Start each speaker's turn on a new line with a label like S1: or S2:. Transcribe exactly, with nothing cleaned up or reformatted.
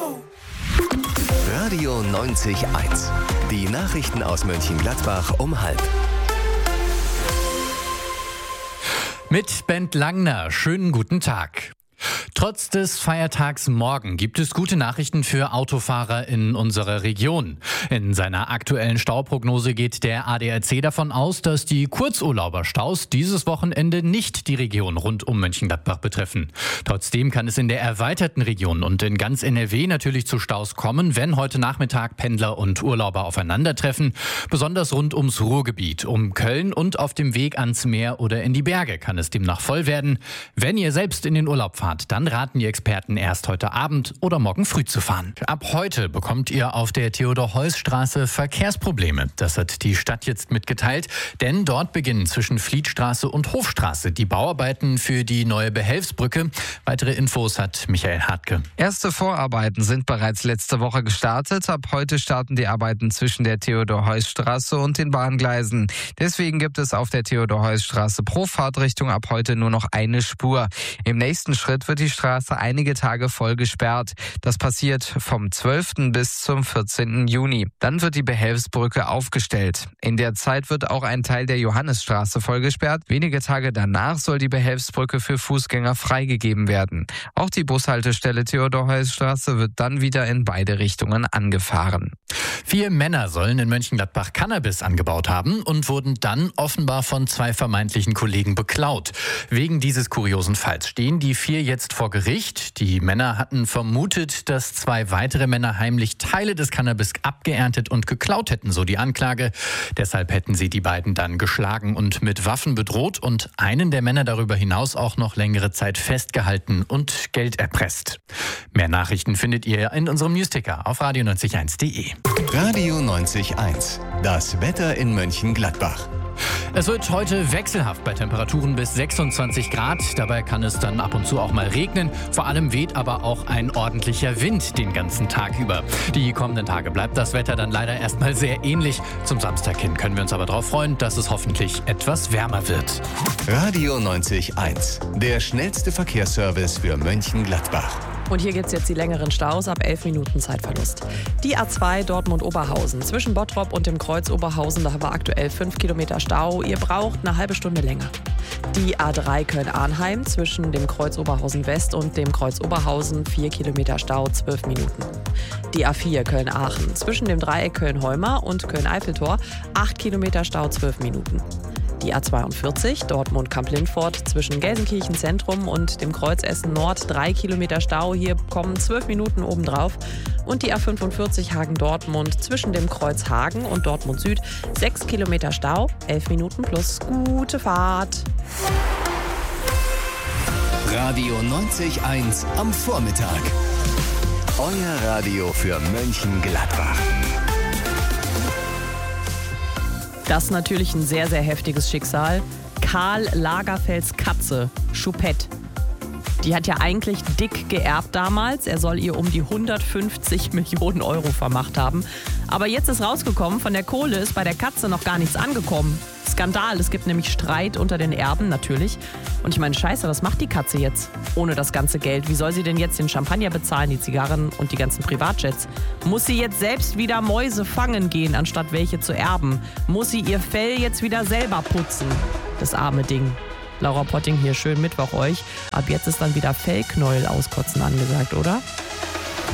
S1: Radio neunzig Komma eins. Die Nachrichten aus Mönchengladbach um halb.
S2: Mit Bent Langner, schönen guten Tag. Trotz des Feiertags morgen gibt es gute Nachrichten für Autofahrer in unserer Region. In seiner aktuellen Stauprognose geht der A D A C davon aus, dass die Kurzurlauberstaus dieses Wochenende nicht die Region rund um Mönchengladbach betreffen. Trotzdem kann es in der erweiterten Region und in ganz N R W natürlich zu Staus kommen, wenn heute Nachmittag Pendler und Urlauber aufeinandertreffen. Besonders rund ums Ruhrgebiet, um Köln und auf dem Weg ans Meer oder in die Berge kann es demnach voll werden. Wenn ihr selbst in den Urlaub fahrt, dann raten die Experten erst heute Abend oder morgen früh zu fahren. Ab heute bekommt ihr auf der Theodor-Heuss-Straße Verkehrsprobleme. Das hat die Stadt jetzt mitgeteilt, denn dort beginnen zwischen Flietstraße und Hofstraße die Bauarbeiten für die neue Behelfsbrücke. Weitere Infos hat Michael Hartke.
S3: Erste Vorarbeiten sind bereits letzte Woche gestartet. Ab heute starten die Arbeiten zwischen der Theodor-Heuss-Straße und den Bahngleisen. Deswegen gibt es auf der Theodor-Heuss-Straße pro Fahrtrichtung ab heute nur noch eine Spur. Im nächsten Schritt wird die Straße einige Tage voll gesperrt. Das passiert vom zwölften bis zum vierzehnten Juni. Dann wird die Behelfsbrücke aufgestellt. In der Zeit wird auch ein Teil der Johannisstraße voll gesperrt. Wenige Tage danach soll die Behelfsbrücke für Fußgänger freigegeben werden. Auch die Bushaltestelle Theodor-Heuss-Straße wird dann wieder in beide Richtungen angefahren.
S2: Vier Männer sollen in Mönchengladbach Cannabis angebaut haben und wurden dann offenbar von zwei vermeintlichen Kollegen beklaut. Wegen dieses kuriosen Falls stehen die vier jetzt vor Gericht. Die Männer hatten vermutet, dass zwei weitere Männer heimlich Teile des Cannabis abgeerntet und geklaut hätten, so die Anklage. Deshalb hätten sie die beiden dann geschlagen und mit Waffen bedroht und einen der Männer darüber hinaus auch noch längere Zeit festgehalten und Geld erpresst. Mehr Nachrichten findet ihr in unserem Newsticker auf radio neunzig eins punkt de.
S1: Radio neunzig Komma eins. Das Wetter in Mönchengladbach.
S2: Es wird heute wechselhaft bei Temperaturen bis sechsundzwanzig Grad. Dabei kann es dann ab und zu auch mal regnen. Vor allem weht aber auch ein ordentlicher Wind den ganzen Tag über. Die kommenden Tage bleibt das Wetter dann leider erstmal sehr ähnlich. Zum Samstag hin können wir uns aber darauf freuen, dass es hoffentlich etwas wärmer wird.
S1: Radio neunzig Komma eins. Der schnellste Verkehrsservice für Mönchengladbach.
S4: Und hier gibt es jetzt die längeren Staus ab elf Minuten Zeitverlust. Die A zwei Dortmund-Oberhausen. Zwischen Bottrop und dem Kreuz Oberhausen, da haben wir aktuell fünf Kilometer Stau. Ihr braucht eine halbe Stunde länger. Die A drei Köln-Arnheim zwischen dem Kreuz Oberhausen West und dem Kreuz Oberhausen, vier Kilometer Stau, zwölf Minuten. Die A vier Köln-Aachen zwischen dem Dreieck Köln-Heumar und Köln-Eiffeltor, acht Kilometer Stau, zwölf Minuten. Die A zweiundvierzig Dortmund-Kamp-Lindfort zwischen Gelsenkirchen Zentrum und dem Kreuz Essen Nord, drei Kilometer Stau, hier kommen zwölf Minuten obendrauf. Und die A fünfundvierzig Hagen-Dortmund zwischen dem Kreuz Hagen und Dortmund Süd, sechs Kilometer Stau, elf Minuten plus gute Fahrt.
S1: Radio neunzig Komma eins am Vormittag. Euer Radio für Mönchengladbach.
S4: Das ist natürlich ein sehr, sehr heftiges Schicksal. Karl Lagerfelds Katze, Choupette. Die hat ja eigentlich dick geerbt damals. Er soll ihr um die hundertfünfzig Millionen Euro vermacht haben. Aber jetzt ist rausgekommen, von der Kohle ist bei der Katze noch gar nichts angekommen. Skandal, es gibt nämlich Streit unter den Erben natürlich. Und ich meine, scheiße, was macht die Katze jetzt ohne das ganze Geld? Wie soll sie denn jetzt den Champagner bezahlen, die Zigarren und die ganzen Privatjets? Muss sie jetzt selbst wieder Mäuse fangen gehen, anstatt welche zu erben? Muss sie ihr Fell jetzt wieder selber putzen? Das arme Ding. Laura Potting hier, schönen Mittwoch euch. Ab jetzt ist dann wieder Fellknäuel auskotzen angesagt, oder?